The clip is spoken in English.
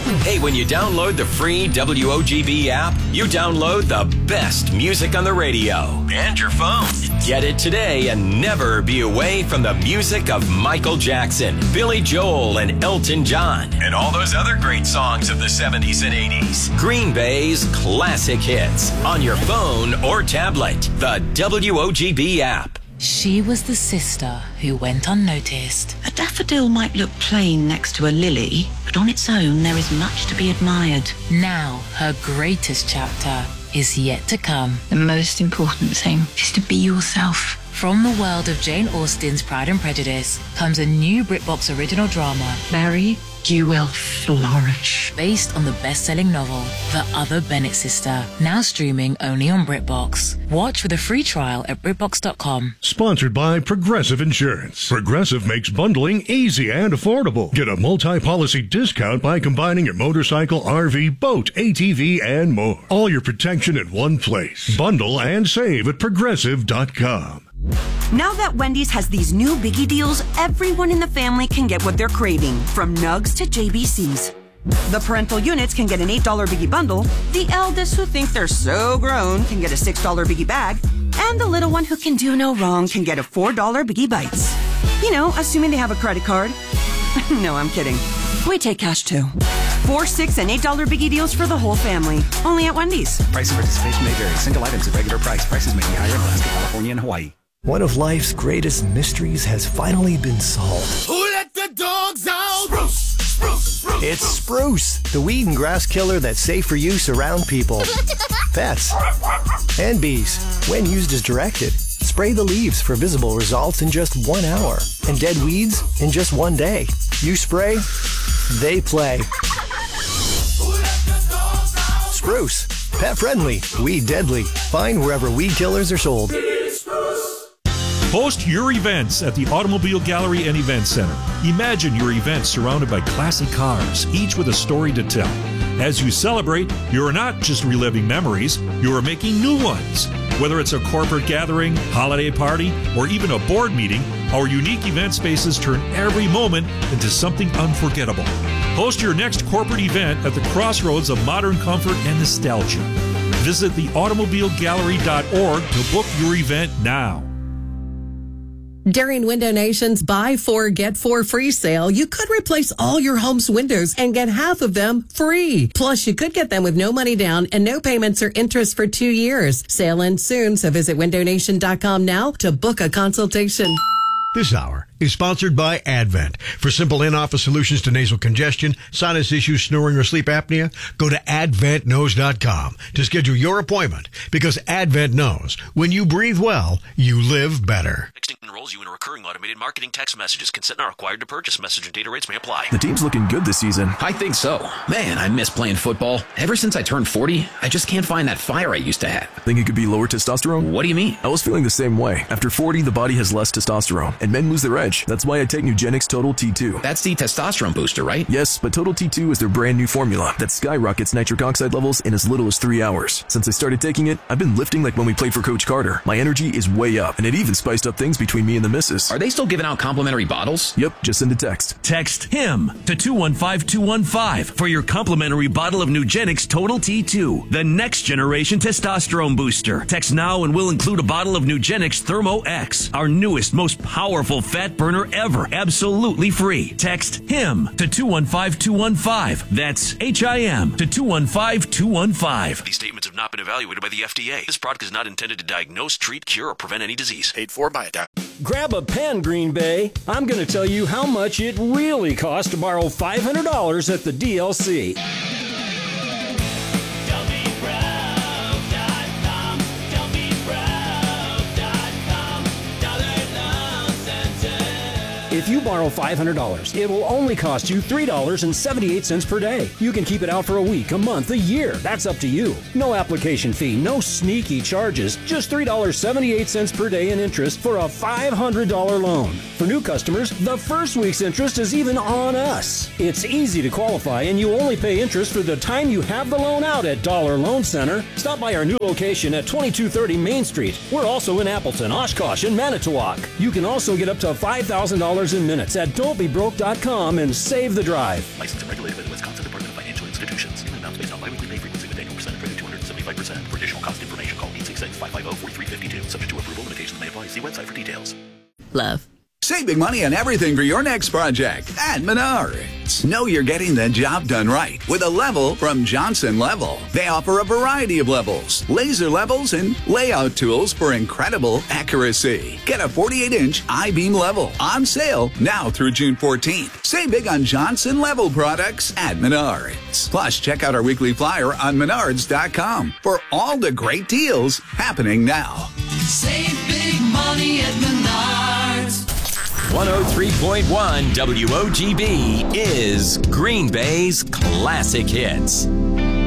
Hey, when you download the free WOGB app, you download the best music on the radio and your phone. Get it today and never be away from the music of Michael Jackson, Billy Joel, and Elton John, and all those other great songs of the 70s and 80s. Green Bay's classic hits on your phone or tablet. The WOGB app. She was the sister who went unnoticed. A daffodil might look plain next to a lily, but on its own there is much to be admired. Now her greatest chapter is yet to come. The most important thing is to be yourself. From the world of Jane Austen's Pride and Prejudice comes a new BritBox original drama, Mary, you will flourish. based on the best-selling novel, The Other Bennett Sister, now streaming only on BritBox. Watch with a free trial at BritBox.com. Sponsored by Progressive Insurance. Progressive makes bundling easy and affordable. Get a multi-policy discount by combining your motorcycle, RV, boat, ATV, and more. All your protection in one place. Bundle and save at Progressive.com. Now that Wendy's has these new biggie deals, everyone in the family can get what they're craving, from nugs to JBCs. The parental units can get an $8 biggie bundle, the eldest who think they're so grown can get a $6 biggie bag, and the little one who can do no wrong can get a $4 biggie bites. You know, assuming they have a credit card. No, I'm kidding. We take cash too. $4, $6, and $8 biggie deals for the whole family. Only at Wendy's. Price and participation may vary. Single items at regular price. Prices may be higher in Alaska, California, and Hawaii. One of life's greatest mysteries has finally been solved. Who let the dogs out? Spruce, spruce, spruce. It's Spruce, the weed and grass killer that's safe for use around people, pets, and bees. When used as directed, spray the leaves for visible results in just 1 hour, and dead weeds in just 1 day. You spray, they play. Spruce, pet friendly, weed deadly. Find wherever weed killers are sold. Host your events at the Automobile Gallery and Event Center. Imagine your event surrounded by classic cars, each with a story to tell. As you celebrate, you're not just reliving memories, you're making new ones. Whether it's a corporate gathering, holiday party, or even a board meeting, our unique event spaces turn every moment into something unforgettable. Host your next corporate event at the crossroads of modern comfort and nostalgia. Visit theautomobilegallery.org to book your event now. During Window Nation's Buy 4, Get 4 free sale, you could replace all your home's windows and get half of them free. Plus, you could get them with no money down and no payments or interest for 2 years. Sale ends soon, so visit windownation.com now to book a consultation. This hour is sponsored by Advent. For simple in-office solutions to nasal congestion, sinus issues, snoring, or sleep apnea, go to AdventKnows.com to schedule your appointment, because Advent knows when you breathe well, you live better. Texting enrolls you in a recurring automated marketing text messages. Consent not required to purchase. Message and data rates may apply. The team's looking good this season. I think so. Man, I miss playing football. Ever since I turned 40, I just can't find that fire I used to have. Think it could be lower testosterone? What do you mean? I was feeling the same way. After 40, the body has less testosterone, and men lose their edge. That's why I take Nugenix Total T2. That's the testosterone booster, right? Yes, but Total T2 is their brand new formula that skyrockets nitric oxide levels in as little as 3 hours. Since I started taking it, I've been lifting like when we played for Coach Carter. My energy is way up, and it even spiced up things between me and the missus. Are they still giving out complimentary bottles? Yep, just send a text. Text HIM to 215-215 for your complimentary bottle of Nugenix Total T2, the next generation testosterone booster. Text now and we'll include a bottle of Nugenix Thermo X, our newest, most powerful fat burner ever, absolutely free. Text HIM to 215-215. That's HIM to 215-215. These statements have not been evaluated by the FDA. This product is not intended to diagnose, treat, cure, or prevent any disease. Paid for by a doctor. Grab a pen, Green Bay. I'm going to tell you how much it really costs to borrow $500 at the DLC. If you borrow $500, it will only cost you $3.78 per day. You can keep it out for a week, a month, a year. That's up to you. No application fee, no sneaky charges, just $3.78 per day in interest for a $500 loan. For new customers, the first week's interest is even on us. It's easy to qualify, and you only pay interest for the time you have the loan out at Dollar Loan Center. Stop by our new location at 2230 Main Street. We're also in Appleton, Oshkosh, and Manitowoc. You can also get up to $5,000 in minutes at don'tbebroke.com and save the drive. Licensed and regulated by the Wisconsin Department of Financial institutions. Payment amounts based on biweekly pay frequency with annual percentage rate of 275%. For additional cost information, call 866-550-4352. Subject to approval, limitations may apply. See website for details. Love. Save big money on everything for your next project at Menards. Know you're getting the job done right with a level from Johnson Level. They offer a variety of levels, laser levels, and layout tools for incredible accuracy. Get a 48-inch I-beam level on sale now through June 14th. Save big on Johnson Level products at Menards. Plus, check out our weekly flyer on Menards.com for all the great deals happening now. Save big money at Menards. 103.1 WOGB is Green Bay's Classic Hits.